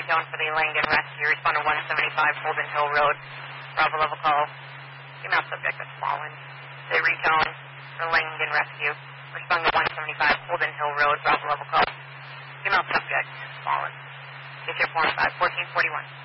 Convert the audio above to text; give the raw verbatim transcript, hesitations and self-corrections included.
recon for the Langdon Rescue. Respond to one seventy-five Holden Hill Road. Bravo level call. Female subject has fallen. The recon for Langdon Rescue. Respond to one seventy-five Holden Hill Road. Bravo level call. Female subject has fallen. Get your four five fourteen forty-one.